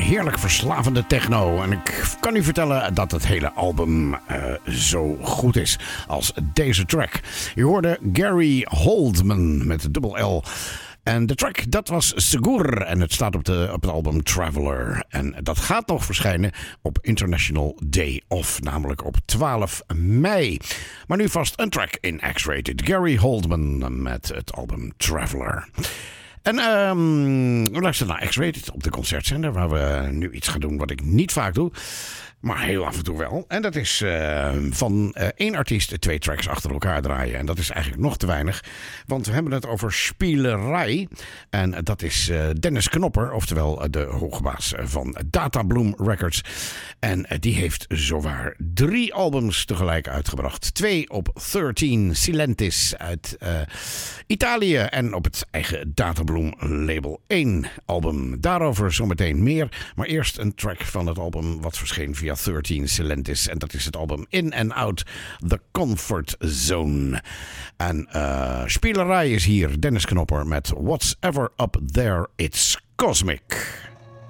heerlijk verslavende techno. En ik kan u vertellen dat het hele album zo goed is als deze track. Je hoorde Gary Holdman met dubbel L. En de track, dat was Segur. En het staat op het album Traveler. En dat gaat nog verschijnen op International Day Off. Namelijk op 12 mei. Maar nu vast een track in X-Rated. Gary Holdman met het album Traveler. En we luisteren naar X-Rated op de concertzender. Waar we nu iets gaan doen wat ik niet vaak doe. Maar heel af en toe wel. En dat is van één artiest 2 tracks achter elkaar draaien. En dat is eigenlijk nog te weinig. Want we hebben het over Spielerij. En dat is Dennis Knopper. Oftewel de hoogbaas van Databloom Records. En die heeft zowaar 3 albums tegelijk uitgebracht. 2 op 13 Silentis uit Italië. En op het eigen Databloom label 1 album. Daarover zometeen meer. Maar eerst een track van het album wat verscheen via 13 Silentis. En dat is het album In and Out The Comfort Zone. En Spielerij is hier. Dennis Knopper met What's Ever Up There It's Cosmic.